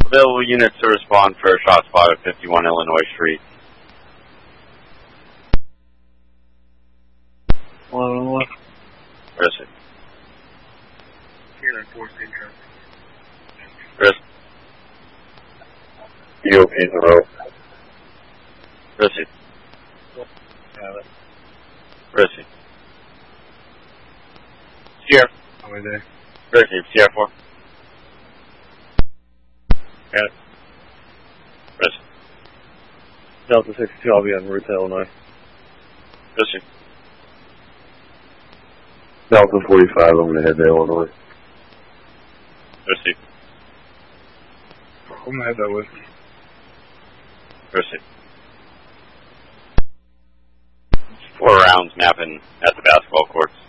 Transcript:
Available units to respond for a shot spot at 51 Illinois Street. 111. Chris. Here, 4 Central. Chris. EOP in the road. Chris. Chris. Sierra. Over there. Chris, Sierra 4. Got it. Chris. Delta 62, I'll be on route to Illinois. Chris. Delta 45, I'm going to head to Illinois. Chris. I'm going to head that way. Chris. 4 rounds mapping at the basketball courts.